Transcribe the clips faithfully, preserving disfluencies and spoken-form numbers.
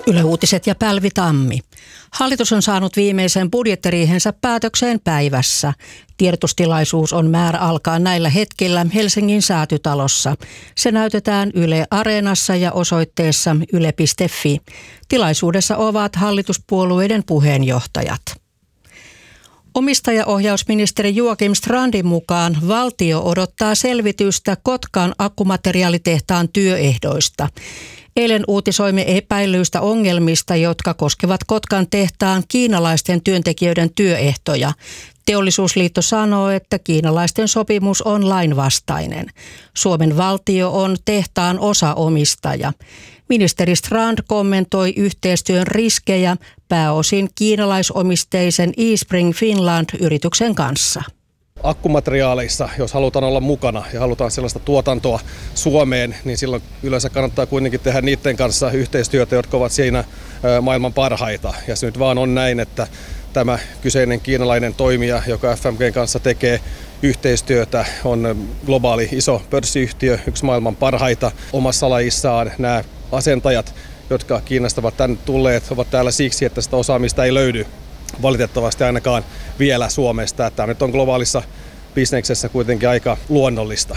Yle Uutiset ja Pälvi Tammi. Hallitus on saanut viimeisen budjettiriihensä päätökseen päivässä. Tiedotustilaisuus on määrä alkaa näillä hetkillä Helsingin Säätytalossa. Se näytetään Yle Areenassa ja osoitteessa yle piste fi. Tilaisuudessa ovat hallituspuolueiden puheenjohtajat. Omistajaohjausministeri Joakim Strandin mukaan valtio odottaa selvitystä Kotkan akkumateriaalitehtaan työehdoista. Eilen uutisoimme epäilyistä ongelmista, jotka koskevat Kotkan tehtaan kiinalaisten työntekijöiden työehtoja. Teollisuusliitto sanoo, että kiinalaisten sopimus on lainvastainen. Suomen valtio on tehtaan osaomistaja. Ministeri Strand kommentoi yhteistyön riskejä pääosin kiinalaisomisteisen eSpring Finland-yrityksen kanssa. Akkumateriaaleissa, jos halutaan olla mukana ja halutaan sellaista tuotantoa Suomeen, niin silloin yleensä kannattaa kuitenkin tehdä niiden kanssa yhteistyötä, jotka ovat siinä maailman parhaita. Ja se nyt vaan on näin, että tämä kyseinen kiinalainen toimija, joka F M G:n kanssa tekee yhteistyötä, on globaali iso pörssiyhtiö, yksi maailman parhaita omassa lajissaan. Nämä asentajat, jotka Kiinasta ovat tänne tulleet, ovat täällä siksi, että sitä osaamista ei löydy valitettavasti ainakaan vielä Suomesta. Tämä nyt on globaalissa bisneksessä kuitenkin aika luonnollista.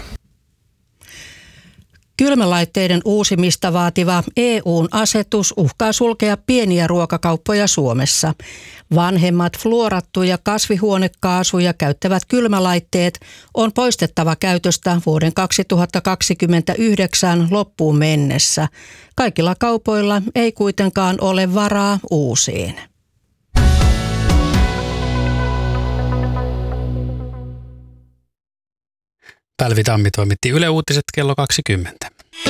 Kylmälaitteiden uusimista vaativa E U:n asetus uhkaa sulkea pieniä ruokakauppoja Suomessa. Vanhemmat fluorattuja kasvihuonekaasuja käyttävät kylmälaitteet on poistettava käytöstä vuoden kaksituhattakaksikymmentäyhdeksän loppuun mennessä. Kaikilla kaupoilla ei kuitenkaan ole varaa uusiin. Pälvi Tammi toimitti Yle Uutiset kello kaksikymmentä.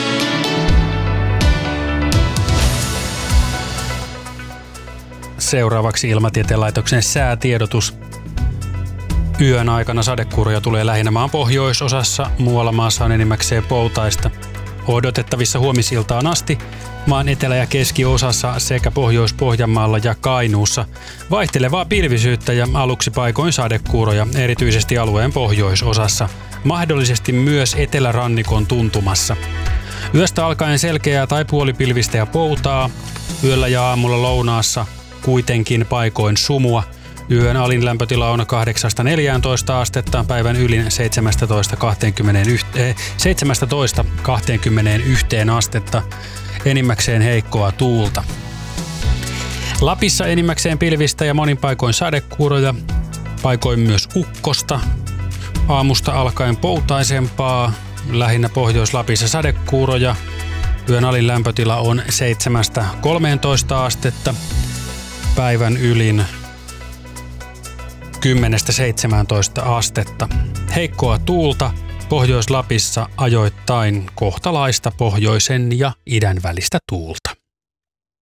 Seuraavaksi Ilmatieteen laitoksen säätiedotus. Yön aikana sadekuuroja tulee lähinnä maan pohjoisosassa, muualla maassa on enimmäkseen poutaista. Odotettavissa huomisiltaan asti maan etelä- ja keskiosassa sekä Pohjois-Pohjanmaalla ja Kainuussa vaihtelevaa pilvisyyttä ja aluksi paikoin sadekuuroja, erityisesti alueen pohjoisosassa. Mahdollisesti myös etelärannikon tuntumassa. Yöstä alkaen selkeää tai puolipilvistä ja poutaa. Yöllä ja aamulla lounaassa kuitenkin paikoin sumua. Yön alin lämpötila on kahdeksasta neljääntoista astetta, päivän ylin seitsemästätoista kahteenkymmeneenyhteen astetta, enimmäkseen heikkoa tuulta. Lapissa enimmäkseen pilvistä ja monin paikoin sadekuuroja, paikoin myös ukkosta. Aamusta alkaen poutaisempaa, lähinnä Pohjois-Lapissa sadekuuroja. Yön alin lämpötila on seitsemästä kolmeentoista astetta, päivän ylin kymmenestä seitsemääntoista astetta. Heikkoa tuulta, Pohjois-Lapissa ajoittain kohtalaista pohjoisen ja idän välistä tuulta.